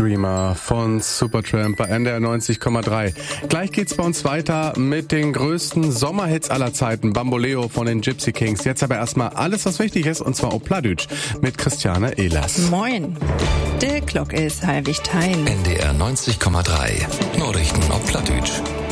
Dreamer von Supertramp bei NDR 90,3. Gleich geht's bei uns weiter mit den größten Sommerhits aller Zeiten. Bamboleo von den Gypsy Kings. Jetzt aber erstmal alles, was wichtig ist, und zwar auf Plattdeutsch mit Christiane Ehlers. Moin. Der Glock ist halbig tein. NDR 90,3. Nachrichten auf Plattdeutsch.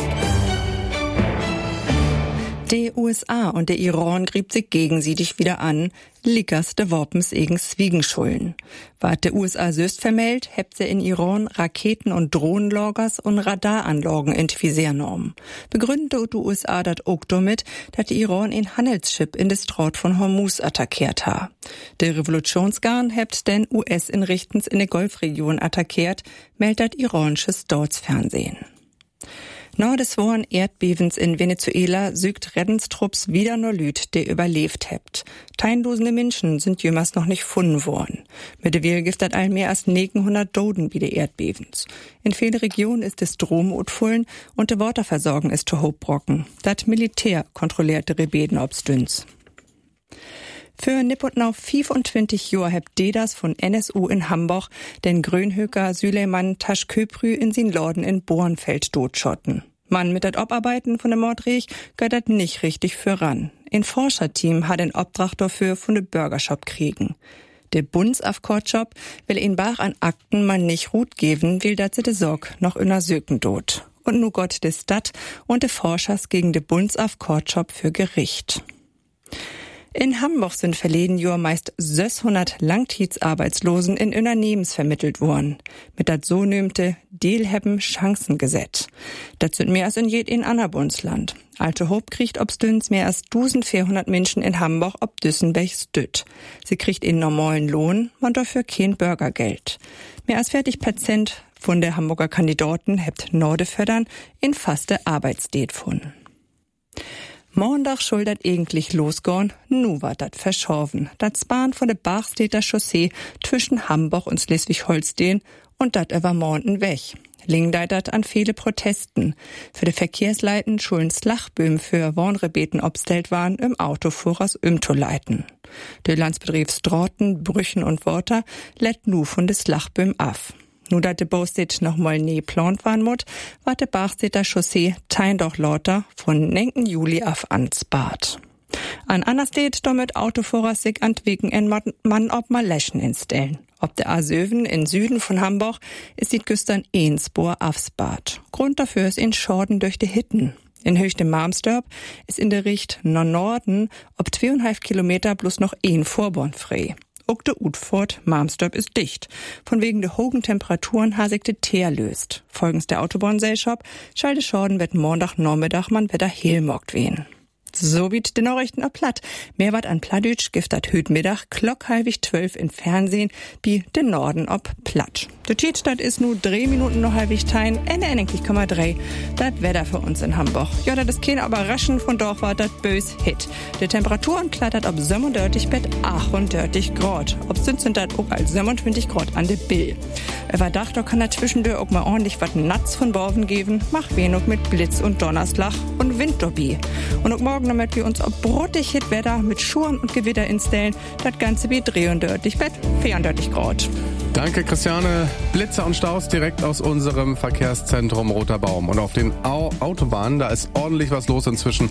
Die USA und der Iran griebt sich gegenseitig wieder an. Lickers de Wopens egen Zwiegenschulden. Wat der USA söst vermeldt, hebt sie in Iran Raketen- und Drohnenlagers und Radaranlagen in Visiernorm. Begründete die USA dat auch damit, dass der Iran ein Handelsschiff in des Straat von Hormuz attackiert ha. Der Revolutionsgarn hebt den US in Richtens in der Golfregion attackiert, meldet iranisches Staatsfernsehen. Nach des schweren Erdbebens in Venezuela sügt Reddenstrupps wieder nur Lüd, der überlebt hebt. Teinlosende Menschen sind jemals noch nicht gefunden worden. Mittlerweile gibt es all mehr als 900 Toten wie der Erdbebens. In vielen Regionen ist es Stromutfüllen und die Wasserversorgung ist zu hochbrocken. Das Militär kontrolliert die Rebeden ob's dünns. Für nippotnau 25 Jahre hebt Dedas von NSU in Hamburg den Grönhöker Süleyman Taschköprü in sin Lorden in Bornfeld totschotten. Man mit dat Obarbeiten von der Mordrich geht dat nicht richtig voran. Ein Forscherteam hat den Obdracht dafür von der Bürgershop kriegen. Der Bundsafkortjob will in Bach an Akten man nicht Rut geben, will dat se de Sorg noch in der Söken dot. Und nu Gott des Stadt und de Forschers gegen de Bundsafkortjob für Gericht. In Hamburg sind verleden Jahr meist 600 Langtidsarbeitslosen in Unternehmens vermittelt worden. Mit dat so nömte Deelheben Chancengesetz. Das sind mehr als in jedem anderen Bundesland. Alte Hob kriegt ob's dünns mehr als 1400 Menschen in Hamburg ob Düssenbechs dütt. Sie kriegt in normalen Lohn, man dafür kein Bürgergeld. Mehr als 40% von der Hamburger Kandidaten hebt Norde fördern in faste Arbeitsdiät von. Montag schuldet eigentlich losgorn, nu war dat verschorven. Dat Bahn von der Bachstädter Chaussee zwischen Hamburg und Schleswig-Holstein und dat über Morgen weg. Lingdeitet an viele Protesten. Für die Verkehrsleiten schulden Slachböhm für Warnrebeten obstellt waren, im Autofuhrers to leiten. Der Landsbetrieb Strauten, Brüchen und Worter lädt nu von des Slachböhm af. Nu dat de Boosted noch mal nie plant waren mut, war de Bachstädter Chaussee tein doch lauter von 9. Juli af ansbart. An Annerstedt damit Autofahrer sich an Wegen en man ob mal Läschen instellen. Ob der A7 in Süden von Hamburg ist die Küstern ein Spor afsbart. Grund dafür ist in Schorden durch die Hitten. In höchstem Marmstorp ist in der Richt Norden ob 2,5 Kilometer bloß noch ein Vorborn frei. Auch der Utfurt Marmstorp ist dicht. Von wegen der hohen Temperaturen hasigte Teer löst. Folgens der Autobahngesellschaft schalte Schorden wird Montag Nachmittag man wieder helmockt wehen. So wie die Nachrichten auf Platt. Mehr wat an Plattdeutsch giftet hüt Mittag, Glock 11:30 im Fernsehen, wie den Norden ob Platt. Die Tietstadt ist nur 3 Minuten noch halbig tein, NDR 90,3. Das Wetter für uns in Hamburg. Ja, das ist kein Überraschen, von doch war das bös Hit. Die Temperaturen klattert ob 37 bis 38 Grad. Ob sind das auch als 27 Grad an der Bill. Überdacht, da kann er zwischendurch auch mal ordentlich was Natz von Borven geben, mach wenig mit Blitz und Donnerslag und Wind dabei. Und auch morgen damit wir uns ob brotig Hitwetter mit Schuhen und Gewitter instellen, das Ganze wie 33 bis 34 Grad. Danke, Christiane. Blitzer und Staus direkt aus unserem Verkehrszentrum Roter Baum. Und auf den Autobahnen, da ist ordentlich was los inzwischen.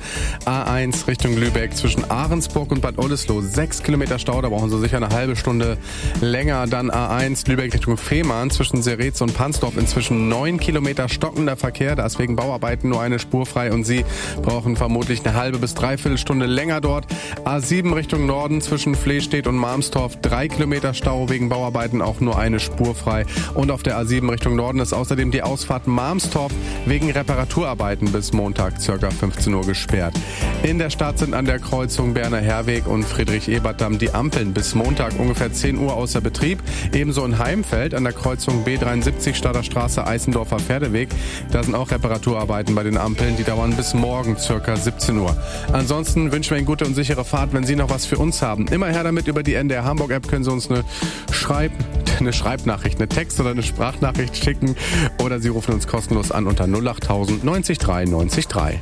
A1 Richtung Lübeck zwischen Ahrensburg und Bad Oldesloe. 6 Kilometer Stau, da brauchen Sie sicher eine halbe Stunde länger. Dann A1 Lübeck Richtung Fehmarn zwischen Seretz und Pansdorf. Inzwischen 9 Kilometer stockender Verkehr. Da ist wegen Bauarbeiten nur eine Spur frei und Sie brauchen vermutlich eine halbe bis dreiviertel Stunde länger dort. A7 Richtung Norden zwischen Flehstedt und Marmstorf. 3 Kilometer Stau wegen Bauarbeiten, auch nur eine Spur frei. Und auf der A7 Richtung Norden ist außerdem die Ausfahrt Marmstorf wegen Reparaturarbeiten bis Montag ca. 15 Uhr gesperrt. In der Stadt sind an der Kreuzung Berner Herweg und Friedrich-Ebert-Damm die Ampeln bis Montag ungefähr 10 Uhr außer Betrieb. Ebenso in Heimfeld an der Kreuzung B73 Stadter Straße Eisendorfer Pferdeweg. Da sind auch Reparaturarbeiten bei den Ampeln, die dauern bis morgen ca. 17 Uhr. Ansonsten wünschen wir Ihnen gute und sichere Fahrt. Wenn Sie noch was für uns haben, immer her damit. Über die NDR Hamburg App können Sie uns eine Schreibnachricht, eine Text- oder eine Sprachnachricht schicken oder Sie rufen uns kostenlos an unter 08000 90 3 90 3.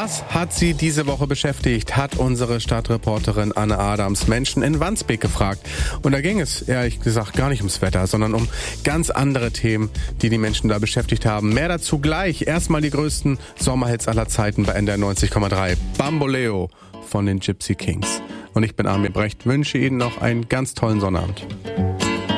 Was hat Sie diese Woche beschäftigt, hat unsere Stadtreporterin Anne Adams Menschen in Wandsbek gefragt. Und da ging es, ehrlich gesagt, gar nicht ums Wetter, sondern um ganz andere Themen, die Menschen da beschäftigt haben. Mehr dazu gleich. Erstmal die größten Sommerhits aller Zeiten bei NDR 90,3. Bamboleo von den Gypsy Kings. Und ich bin Armin Brecht, wünsche Ihnen noch einen ganz tollen Sonnabend.